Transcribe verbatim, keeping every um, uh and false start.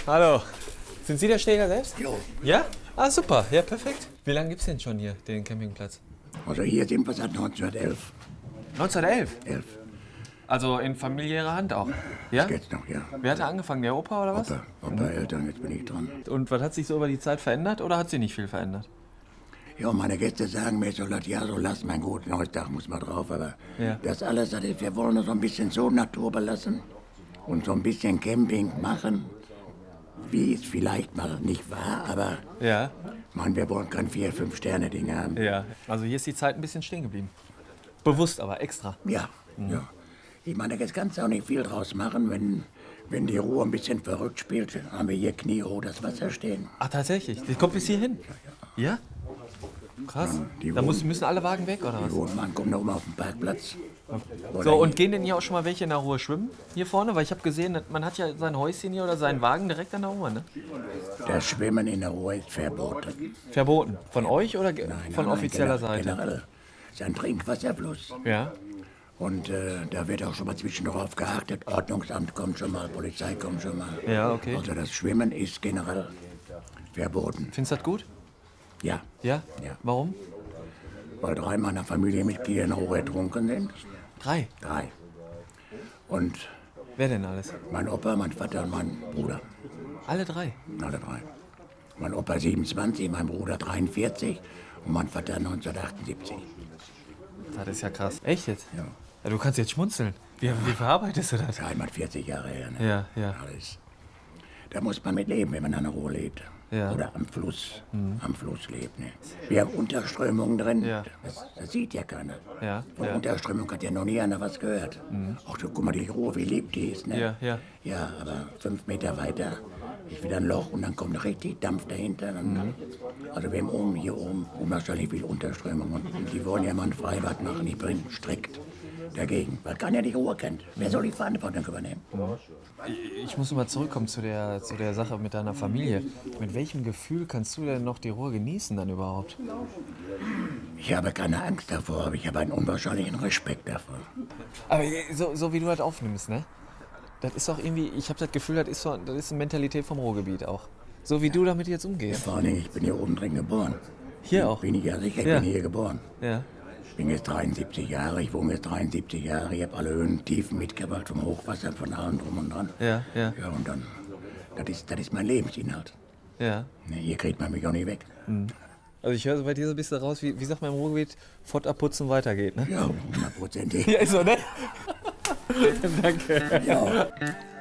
Hallo. Sind Sie der Schläger selbst? Jo. Ja? Ah, super. Ja, perfekt. Wie lange gibt es denn schon hier, den Campingplatz? Also hier sind wir seit neunzehnhundertelf. neunzehnhundertelf? Elf. Also in familiärer Hand auch? Ja? Das geht's noch, ja. Wer hat da angefangen, der Opa oder was? Opa, Opa Eltern, jetzt bin ich dran. Und was hat sich so über die Zeit verändert oder hat sich nicht viel verändert? Ja, meine Gäste sagen mir so, ja, so lass mein gut, neues Dach muss man drauf, aber Ja. das alles, das ist, wir wollen so ein bisschen so Natur belassen und so ein bisschen Camping machen, wie es vielleicht mal nicht war, aber Ja. man, wir wollen kein vier, fünf Sterne Ding haben. Ja. Also hier ist die Zeit ein bisschen stehen geblieben. Bewusst aber, extra. Ja, ja. Ich meine, jetzt kannst du auch nicht viel draus machen, wenn, wenn die Ruhr ein bisschen verrückt spielt, haben wir hier kniehoch das Wasser stehen. Ach, tatsächlich? Die kommt bis hierhin? Ja? Krass. Die Da muss, wohnen- müssen alle Wagen weg, oder Die was? Wohnmann kommt da oben auf den Parkplatz. Oder So, und hier- gehen denn hier auch schon mal welche in der Ruhr schwimmen? Hier vorne? Weil ich habe gesehen, man hat ja sein Häuschen hier oder seinen Wagen direkt an der Ruhr, ne? Das Schwimmen in der Ruhr ist verboten. Verboten. Von euch oder ge- Nein, von nein, offizieller gener- Seite? Generell. Es ist ein Trinkwasserfluss. Ja. Und äh, da wird auch schon mal zwischendurch geachtet. Ordnungsamt kommt schon mal, Polizei kommt schon mal. Ja, okay. Also das Schwimmen ist generell verboten. Findest du das gut? Ja, Ja? Ja. Warum? weil drei meiner Familienmitglieder in der Ruhr ertrunken sind. Drei. Drei. Und Wer denn alles? mein Opa, mein Vater und mein Bruder. Alle drei. Alle drei. Mein Opa siebenundzwanzig, mein Bruder dreiundvierzig und mein Vater neunzehnhundertachtundsiebzig. Das ist ja krass. Echt jetzt? Ja. Ja, du kannst jetzt schmunzeln. Wie, wie verarbeitest du das? Das ist einundvierzig Jahre her. Ne? Ja, ja. Alles. Da muss man mit leben, wenn man an der Ruhr lebt. Ja. Oder am Fluss. Am Fluss lebt. Ne? Wir haben Unterströmungen drin. Ja. Das, das sieht ja keiner. Ja, Von ja. Unterströmung hat ja noch nie einer was gehört. Auch so, guck mal, die Ruhr, wie lieb die ist. Ne? Ja, ja. Ja, aber fünf Meter weiter ist wieder ein Loch und dann kommt richtig Dampf dahinter. Und, Also wir haben oben, hier oben, unwahrscheinlich viel Unterströmung. Und die wollen ja mal ein Freibad machen. Ich bin strikt dagegen, weil keiner die Ruhr kennt. Wer soll die Verantwortung übernehmen? Ich muss noch mal zurückkommen zu der, zu der Sache mit deiner Familie. Mit welchem Gefühl kannst du denn noch die Ruhr genießen dann überhaupt? Ich habe keine Angst davor, aber ich habe einen unwahrscheinlichen Respekt davor. Aber so, so wie du das aufnimmst, ne? Das ist doch irgendwie, ich habe das Gefühl, das ist, so, das ist eine Mentalität vom Ruhrgebiet auch. So wie du damit jetzt umgehst. Vor allen Dingen, ich bin hier oben drin geboren. Hier auch? Bin ich ja sicher, ich Ja. bin hier geboren. Ja. Ich bin jetzt dreiundsiebzig Jahre, ich wohne jetzt dreiundsiebzig Jahre, ich habe alle Höhen und Tiefen mitgebracht, vom Hochwasser, von allem drum und dran. Ja, ja. Ja, und dann, das ist, das ist mein Lebensinhalt. Ja. Ne, hier kriegt man mich auch nicht weg. Also ich höre so bei dir so ein bisschen raus, wie, wie sagt man im Ruhrgebiet, Fott abputzen weitergeht, ne? Ja, hundertprozentig. Ja, ist so, ne? Danke. Ja.